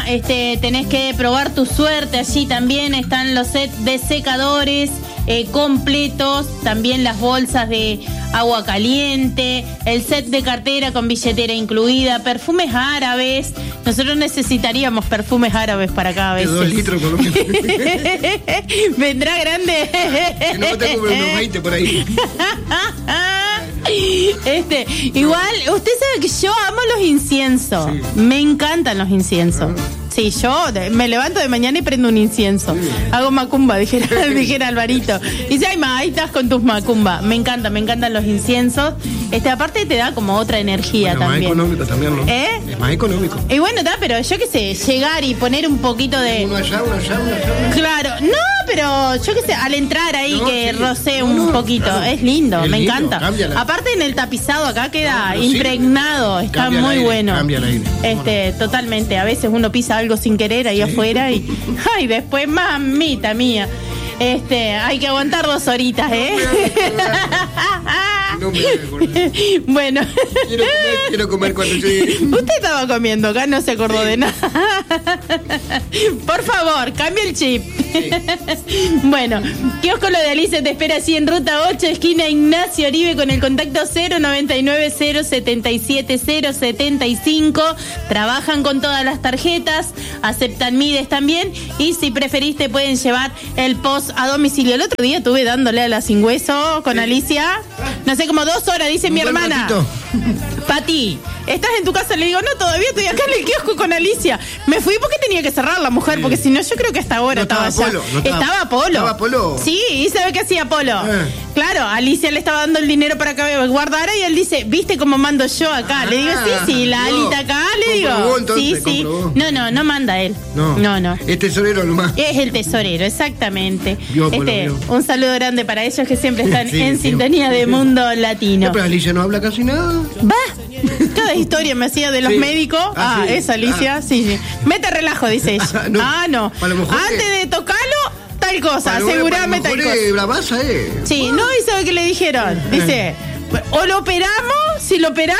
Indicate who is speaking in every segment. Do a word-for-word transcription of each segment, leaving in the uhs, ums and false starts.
Speaker 1: este, tenés que probar tu suerte. Allí también están los sets de secadores eh, completos, también las bolsas de agua caliente, el set de cartera con billetera incluida, perfumes árabes. Nosotros necesitaríamos perfumes árabes para cada vez.
Speaker 2: De dos litros por lo menos.
Speaker 1: Vendrá grande.
Speaker 2: Que no te compre unos veinte por ahí.
Speaker 1: Este, igual, usted sabe que yo amo los inciensos. Sí. Me encantan los inciensos. Ah. Sí, yo de, me levanto de mañana y prendo un incienso. Sí. Hago macumba, dijera, dijera Alvarito. Dice, ay, ma, ahí estás con tus macumba. Me encanta, me encantan los inciensos. Este, aparte te da como otra energía bueno, también.
Speaker 2: Más económico también, ¿no?
Speaker 1: ¿Eh?
Speaker 2: Es más económico.
Speaker 1: Y bueno, está, pero yo qué sé, llegar y poner un poquito de...
Speaker 2: Uno allá, uno allá, uno allá.
Speaker 1: Claro, no, pero yo qué sé, al entrar ahí no, que sí. rocé un no, poquito, claro. Es lindo, es me lindo, encanta. La... Aparte en el tapizado acá queda no, impregnado, sí. Está muy aire, bueno.
Speaker 2: Cambia el aire.
Speaker 1: Este, bueno. Totalmente, a veces uno pisa algo sin querer ahí sí. afuera y ay, después mamita mía. Este, hay que aguantar dos horitas, ¿eh?
Speaker 2: No me acordé.
Speaker 1: Bueno.
Speaker 2: Quiero comer, quiero comer cuando llegue.
Speaker 1: Usted estaba comiendo acá, no se acordó sí. de nada. Por favor, cambie el chip. Sí. Bueno, Kiosco Lo de Alicia te espera así en Ruta ocho, esquina Ignacio Oribe, con el contacto cero noventa y nueve cero setenta y siete cero setenta y cinco. Trabajan con todas las tarjetas, aceptan Mides también, y si preferís te pueden llevar el post a domicilio. El otro día estuve dándole a la sin hueso con sí. Alicia, no sé, como dos horas, dice un mi hermana. Ratito. Pati, ¿estás en tu casa? Le digo, no, todavía estoy acá en el kiosco con Alicia. Me fui porque tenía que cerrar la mujer, sí. porque si no, yo creo que hasta ahora no estaba, estaba allá. Polo, no estaba, estaba Polo.
Speaker 2: ¿Estaba Polo?
Speaker 1: Sí, y ¿sabe qué hacía Polo? Eh. Claro, Alicia le estaba dando el dinero para que guardara y él dice, ¿viste cómo mando yo acá? Ah, le digo, sí, sí, la no. Alita acá, le digo. Entonces, sí, sí. Comprobó. No, no, no manda él. No, no. no.
Speaker 2: Es tesorero nomás.
Speaker 1: Es el tesorero, exactamente.
Speaker 2: Vio,
Speaker 1: este,
Speaker 2: Polo,
Speaker 1: un saludo grande para ellos que siempre están
Speaker 2: sí,
Speaker 1: en
Speaker 2: sí.
Speaker 1: sintonía de Mundo Latino.
Speaker 2: No, pero Alicia no habla casi nada.
Speaker 1: Va. Cada historia me hacía de los sí. médicos. Ah, ah sí. es Alicia. Ah. Sí, sí. Mete relajo, dice ella. Ah, no. Ah, no. Antes de tocarlo, tal cosa. Asegurame tal cosa.
Speaker 2: Bravaza, eh.
Speaker 1: Sí, no, y sabe qué le dijeron. Dice, o lo operamos, si lo operamos,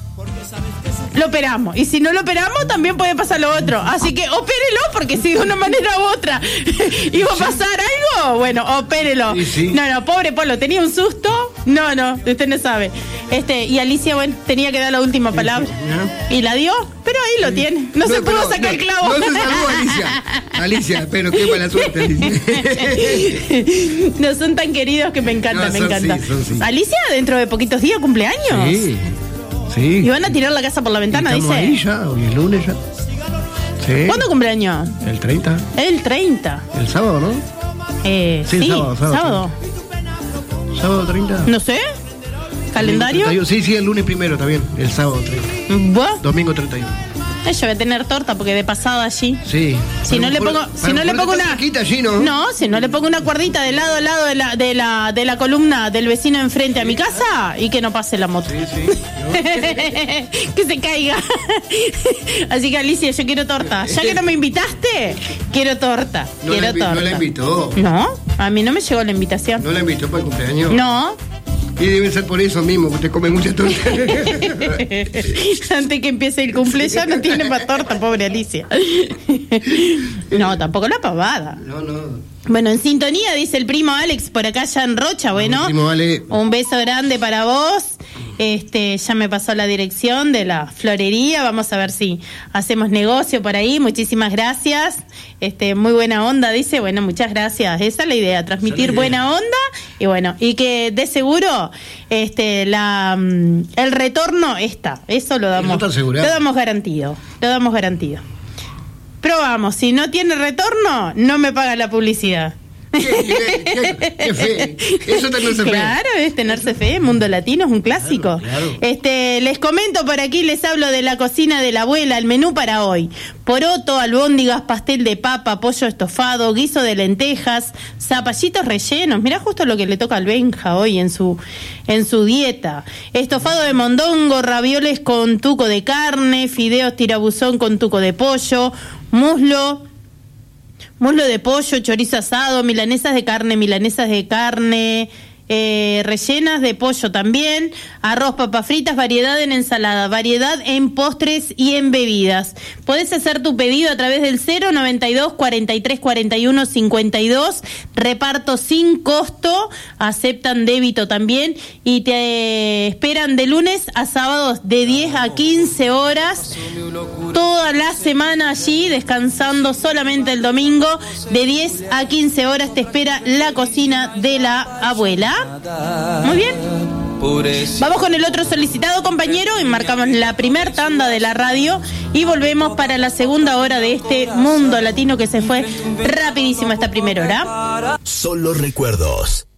Speaker 1: lo operamos. Y si no lo operamos, también puede pasar lo otro. Así que opérelo, porque si de una manera u otra iba a pasar algo, bueno, opérelo. Sí, sí. No, no, pobre Polo, tenía un susto. No, no, usted no sabe. Este, y Alicia, bueno, tenía que dar la última palabra. Sí, sí. Y la dio, pero ahí lo tiene. No, no se pudo sacar
Speaker 2: no,
Speaker 1: el clavo.
Speaker 2: No se salvó, Alicia. Alicia, pero qué mala suerte, Alicia.
Speaker 1: No, son tan queridos que me encanta, no, me encanta. Sí, sí. Alicia, dentro de poquitos días, cumpleaños.
Speaker 2: Sí. Sí.
Speaker 1: Y van a tirar la casa por la ventana, dice.
Speaker 2: Ahí ya, hoy es lunes ya. Sí.
Speaker 1: ¿Cuándo cumpleaños?
Speaker 2: El treinta.
Speaker 1: El treinta.
Speaker 2: El sábado, ¿no?
Speaker 1: Eh, sí, sí, sábado. Sábado. Sábado.
Speaker 2: ¿Sábado treinta?
Speaker 1: No sé. ¿Calendario?
Speaker 2: Sí, sí, el lunes primero también. El sábado treinta.
Speaker 1: ¿Vos?
Speaker 2: Domingo treinta y uno.
Speaker 1: Yo voy a tener torta porque de pasado allí.
Speaker 2: Sí.
Speaker 1: Si no le pongo, si no le pongo una,
Speaker 2: allí, ¿no?
Speaker 1: no, si no le pongo una cuerdita de lado a lado de la, de la, de la columna del vecino enfrente a mi casa y que no pase la moto.
Speaker 2: Sí, sí. ¿No?
Speaker 1: Que se caiga. Así que Alicia, yo quiero torta. Ya que no me invitaste, quiero torta.
Speaker 2: No
Speaker 1: quiero
Speaker 2: la,
Speaker 1: torta.
Speaker 2: No la invitó.
Speaker 1: No, a mí no me llegó la invitación.
Speaker 2: No la invitó para el cumpleaños.
Speaker 1: No.
Speaker 2: Y debe ser por eso mismo, que te comen mucha torta.
Speaker 1: Antes que empiece el cumple ya no tiene para torta, pobre Alicia. No, tampoco la pavada.
Speaker 2: No, no.
Speaker 1: Bueno, en sintonía, dice el primo Alex, por acá ya en Rocha, bueno.
Speaker 2: Primo Ale.
Speaker 1: Un beso grande para vos. Este, ya me pasó la dirección de la florería, vamos a ver si hacemos negocio por ahí. Muchísimas gracias. Este, muy buena onda, dice. Bueno, muchas gracias. Esa es la idea, transmitir idea. buena onda y bueno, y que de seguro este la el retorno está. Eso lo damos. Lo damos garantido. Lo damos garantido. Probamos, si no tiene retorno, no me paga la publicidad.
Speaker 2: ¿Qué, qué, qué, qué fe? Eso es tenerse fe.
Speaker 1: Claro, es tenerse fe. Mundo Latino es un clásico.
Speaker 2: Claro, claro.
Speaker 1: Este, les comento por aquí, les hablo de la cocina de la abuela. El menú para hoy: poroto, albóndigas, pastel de papa, pollo estofado, guiso de lentejas, zapallitos rellenos. Mirá justo lo que le toca al Benja hoy en su en su dieta. Estofado de mondongo, ravioles con tuco de carne, fideos tirabuzón con tuco de pollo, muslo muslo de pollo, chorizo asado, milanesas de carne, milanesas de carne, eh, rellenas de pollo también, arroz, papas fritas, variedad en ensalada, variedad en postres y en bebidas. Podés hacer tu pedido a través del cero noventa y dos, cuarenta y tres, cuarenta y uno, cincuenta y dos, reparto sin costo, aceptan débito también y te esperan de lunes a sábados de diez a quince horas, toda la semana allí, descansando solamente el domingo, de diez a quince horas te espera la cocina de la abuela. Muy bien. Vamos con el otro solicitado, compañero, y marcamos la primer tanda de la radio y volvemos para la segunda hora de este mundo latino que se fue rapidísimo esta primera hora.
Speaker 3: Solo recuerdos.